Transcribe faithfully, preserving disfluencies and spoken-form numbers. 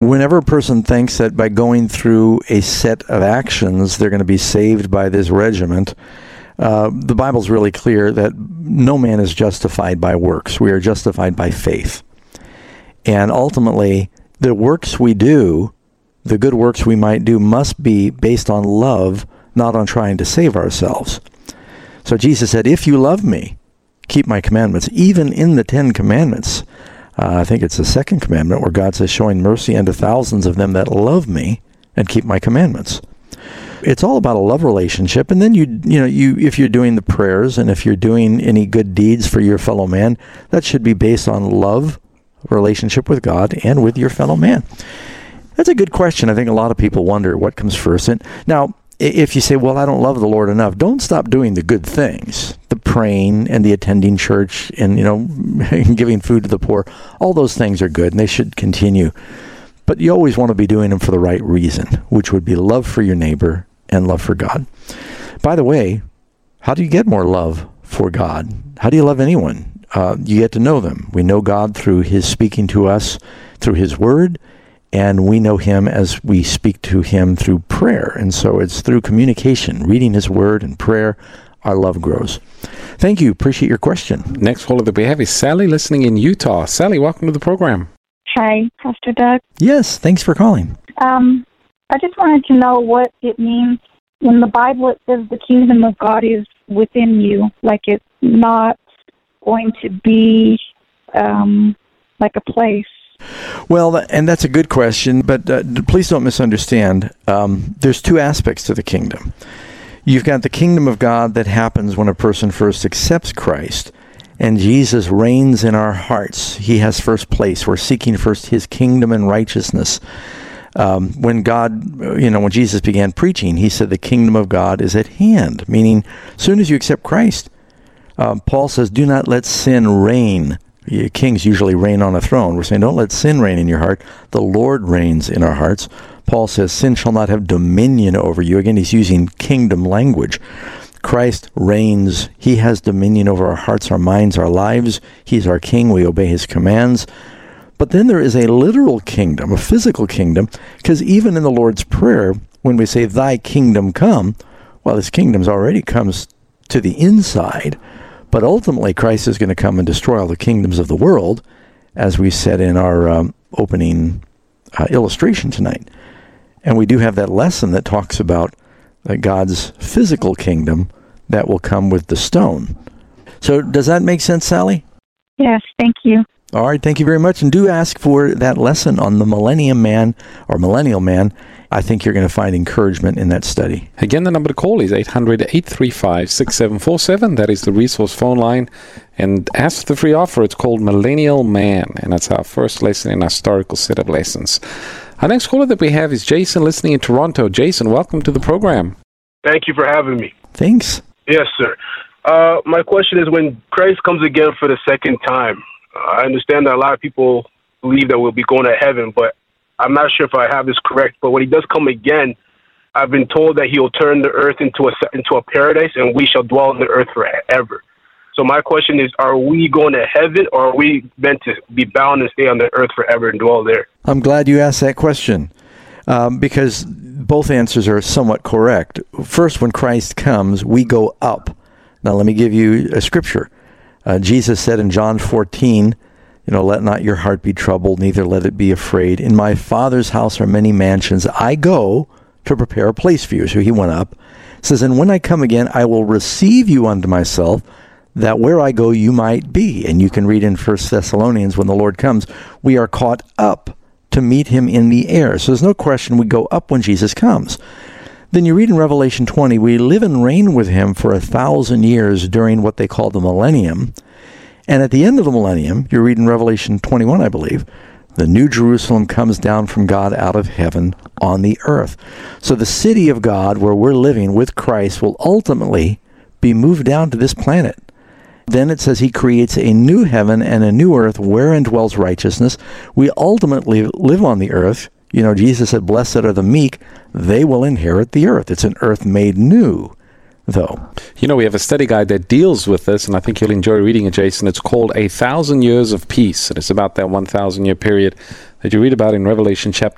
whenever a person thinks that by going through a set of actions, they're going to be saved by this regiment, uh, the Bible's really clear that no man is justified by works. We are justified by faith. And ultimately, the works we do, the good works we might do, must be based on love, not on trying to save ourselves. So Jesus said, if you love me, keep my commandments. Even in the Ten Commandments, uh, I think it's the second commandment where God says, showing mercy unto thousands of them that love me and keep my commandments. It's all about a love relationship. And then you, you know, you if you're doing the prayers and if you're doing any good deeds for your fellow man, that should be based on love, relationship with God and with your fellow man. That's a good question. I think a lot of people wonder what comes first. And now, if you say, well, I don't love the Lord enough, don't stop doing the good things, the praying and the attending church and, you know, giving food to the poor. All those things are good and they should continue. But you always want to be doing them for the right reason, which would be love for your neighbor and love for God. By the way, how do you get more love for God? How do you love anyone? Uh, you get to know them. We know God through his speaking to us, through his word, and we know him as we speak to him through prayer. And so it's through communication, reading his word and prayer, our love grows. Thank you. Appreciate your question. Next caller that we have is Sally, listening in Utah. Sally, welcome to the program. Hi, Pastor Doug. Yes, thanks for calling. Um, I just wanted to know what it means. In the Bible, it says the kingdom of God is within you, like it's not going to be um, like a place. Well, and that's a good question, but uh, please don't misunderstand. Um, there's two aspects to the kingdom. You've got the kingdom of God that happens when a person first accepts Christ, and Jesus reigns in our hearts. He has first place. We're seeking first his kingdom and righteousness. Um, when God, you know, when Jesus began preaching, he said the kingdom of God is at hand, meaning as soon as you accept Christ, um, Paul says, do not let sin reign. Kings usually reign on a throne. We're saying, don't let sin reign in your heart. The Lord reigns in our hearts. Paul says, sin shall not have dominion over you. Again, he's using kingdom language. Christ reigns. He has dominion over our hearts, our minds, our lives. He's our king. We obey his commands. But then there is a literal kingdom, a physical kingdom, because even in the Lord's Prayer, when we say, thy kingdom come, well, his kingdom's already comes to the inside. But ultimately, Christ is going to come and destroy all the kingdoms of the world, as we said in our um, opening uh, illustration tonight. And we do have that lesson that talks about uh, God's physical kingdom that will come with the stone. So does that make sense, Sally? Yes, thank you. All right, thank you very much. And do ask for that lesson on the Millennium Man or Millennial Man. I think you're going to find encouragement in that study. Again, the number to call is eight hundred, eight three five, six seven four seven. That is the resource phone line. And ask for the free offer. It's called Millennial Man. And that's our first lesson in our historical set of lessons. Our next caller that we have is Jason, listening in Toronto. Jason, welcome to the program. Thank you for having me. Thanks. Yes, sir. Uh, my question is, when Christ comes again for the second time, uh, I understand that a lot of people believe that we'll be going to heaven, but I'm not sure if I have this correct, but when he does come again, I've been told that he will turn the earth into a into a paradise, and we shall dwell on the earth forever. So my question is, are we going to heaven, or are we meant to be bound and stay on the earth forever and dwell there? I'm glad you asked that question, um, because both answers are somewhat correct. First, when Christ comes, we go up. Now, let me give you a scripture. Uh, Jesus said in John fourteen, You know, let not your heart be troubled, neither let it be afraid. In my Father's house are many mansions. I go to prepare a place for you. So he went up. It says, and when I come again, I will receive you unto myself, that where I go you might be. And you can read in First Thessalonians, when the Lord comes, we are caught up to meet him in the air. So there's no question we go up when Jesus comes. Then you read in Revelation twenty, we live and reign with him for a thousand years during what they call the millennium. And at the end of the millennium, you read in Revelation twenty-one, I believe, the New Jerusalem comes down from God out of heaven on the earth. So the city of God, where we're living with Christ, will ultimately be moved down to this planet. Then it says he creates a new heaven and a new earth wherein dwells righteousness. We ultimately live on the earth. You know, Jesus said, blessed are the meek, they will inherit the earth. It's an earth made new, though. You know, we have a study guide that deals with this, and I think you'll enjoy reading it, Jason. It's called A Thousand Years of Peace, and it's about that one thousand year period that you read about in Revelation chapter